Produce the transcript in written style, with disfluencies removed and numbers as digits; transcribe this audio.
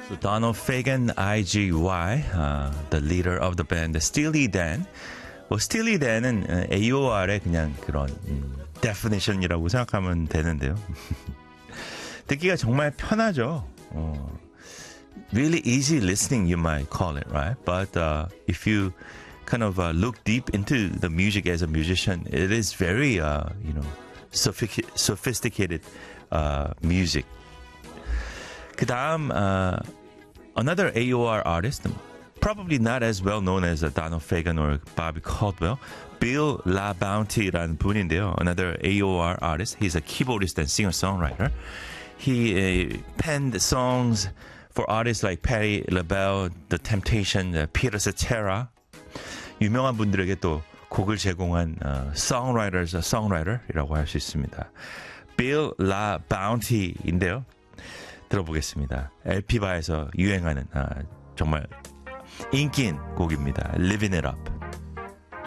So Donald Fagen, IGY, the leader of the band, Steely Dan. 뭐 Steely Dan은 AOR의 그냥 그런 definition이라고 생각하면 되는데요. 듣기가 정말 편하죠. Really easy listening, you might call it, right? But if you kind of look deep into the music as a musician, it is very, sophisticated music. 그 다음, another AOR artist, probably not as well known as Donald Fagen or Bobby Caldwell, Bill LaBounty라는 분인데요. Another AOR artist. He's a keyboardist and singer-songwriter. He penned songs for artists like Patti LaBelle, The Temptation, Peter Cetera. 유명한 분들에게 또 곡을 제공한 songwriter이라고 할 수 있습니다. Bill LaBounty인데요. 들어보겠습니다. LP바에서 유행하는 정말 인기인 곡입니다. Living It Up.